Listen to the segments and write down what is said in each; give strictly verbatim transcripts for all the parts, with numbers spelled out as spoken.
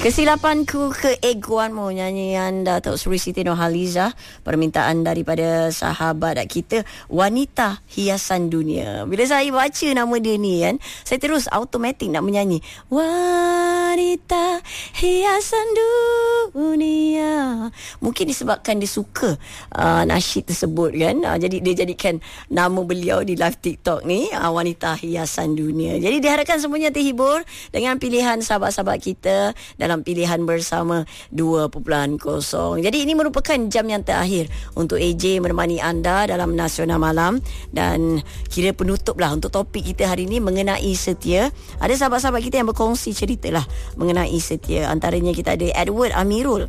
Kesilapanku keegoanmu, nyanyian Datuk Seri Siti Nurhalizah, permintaan daripada sahabat kita, wanita hiasan dunia. Bila saya baca nama dia ni kan, saya terus automatik nak menyanyi wanita hiasan dunia. Mungkin disebabkan dia suka uh, nasyid tersebut kan, uh, jadi dia jadikan nama beliau di live TikTok ni, uh, wanita hiasan dunia. Jadi diharapkan semuanya terhibur dengan pilihan sahabat-sahabat kita dalam pilihan bersama dua titik kosong. Jadi ini merupakan jam yang terakhir untuk A J menemani anda dalam Nasional Malam, dan kira penutup lah untuk topik kita hari ini mengenai setia. Ada sahabat-sahabat kita yang berkongsi cerita lah mengenai setia. Antaranya kita ada Edward Amirul.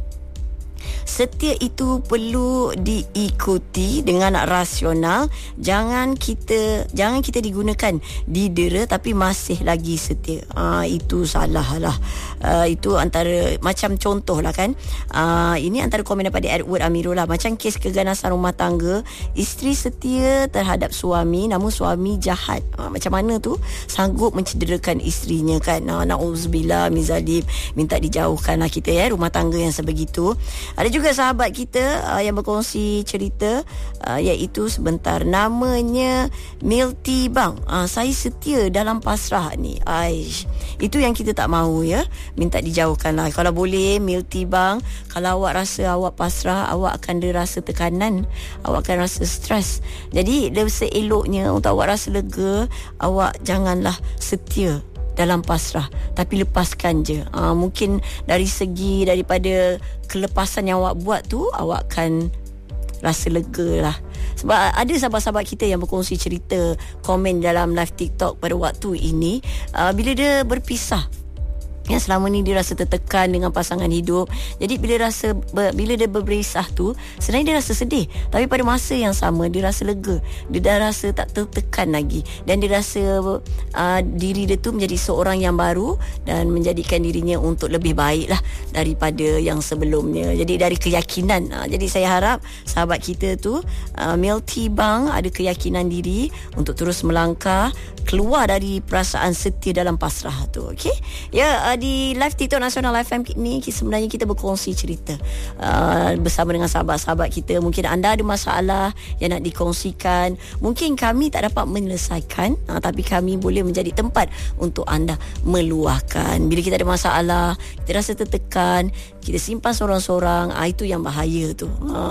Setia itu perlu diikuti dengan rasional. Jangan kita jangan kita digunakan didera tapi masih lagi setia. Ah, itu salah lah. Ah, itu antara macam contoh lah kan. Ah, ini antara komen daripada Edward Amirul lah. Macam kes keganasan rumah tangga, isteri setia terhadap suami namun suami jahat. Ah, macam mana tu sanggup mencederakan isterinya kan. Ah, na'udzubillah min zalik. Minta dijauhkan lah kita ya rumah tangga yang sebegitu. Ada juga sahabat kita uh, yang berkongsi cerita, uh, iaitu sebentar, namanya Milty Bang. Uh, saya setia dalam pasrah ni. Aish, itu yang kita tak mahu ya. Minta dijauhkan lah. Kalau boleh Milty Bang, kalau awak rasa awak pasrah, awak akan ada rasa tekanan, awak akan rasa stres. Jadi seeloknya untuk awak rasa lega, awak janganlah setia dalam pasrah, tapi lepaskan je. Aa, mungkin dari segi daripada kelepasan yang awak buat tu, awak akan rasa lega lah. Sebab ada sahabat-sahabat kita yang berkongsi cerita, komen dalam live TikTok pada waktu ini, aa, bila dia berpisah, yang selama ni dia rasa tertekan dengan pasangan hidup. Jadi bila rasa bila dia berbisah tu, sebenarnya dia rasa sedih, tapi pada masa yang sama dia rasa lega. Dia dah rasa tak tertekan lagi, dan dia rasa uh, diri dia tu menjadi seorang yang baru dan menjadikan dirinya untuk lebih baik lah daripada yang sebelumnya. Jadi dari keyakinan. Uh, jadi saya harap sahabat kita tu, uh, Milty Bang, ada keyakinan diri untuk terus melangkah keluar dari perasaan setia dalam pasrah tu. Okey? Ya, uh, di live TikTok Nasional F M ni sebenarnya kita berkongsi cerita uh, bersama dengan sahabat-sahabat kita. Mungkin anda ada masalah yang nak dikongsikan, mungkin kami tak dapat menyelesaikan, uh, tapi kami boleh menjadi tempat untuk anda meluahkan. Bila kita ada masalah, kita rasa tertekan, kita simpan seorang-seorang, uh, itu yang bahaya tu. uh.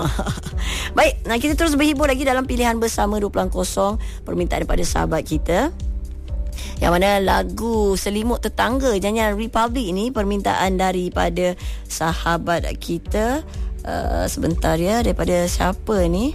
Baik, nah kita terus berhibur lagi dalam pilihan bersama dua titik kosong, permintaan daripada sahabat kita, yang mana lagu Selimut Tetangga nyanyian Republic ni permintaan daripada sahabat kita. Uh, sebentar ya, daripada siapa ni?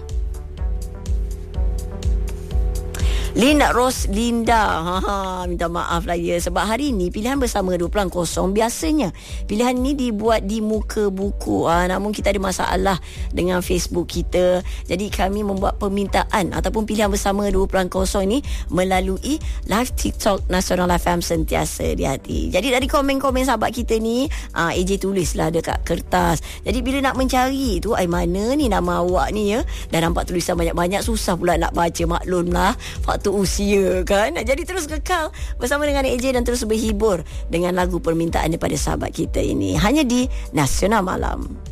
Linda Ros Linda. Ha, ha, minta maaf lah ya, sebab hari ni pilihan bersama dua titik kosong biasanya pilihan ni dibuat di muka buku. Ha, namun kita ada masalah dengan Facebook kita. Jadi kami membuat permintaan ataupun pilihan bersama dua titik kosong ni melalui live TikTok Nasional F M sentiasa di hati. Jadi dari komen-komen sahabat kita ni, ha, A J tulislah dekat kertas. Jadi bila nak mencari tu, ai mana ni nama awak ni ya, dah nampak tulisan banyak-banyak, susah pula nak baca, maklumlah faktor usia kan. Jadi terus kekal bersama dengan A J dan terus berhibur dengan lagu permintaan daripada sahabat kita ini, hanya di Nasional Malam.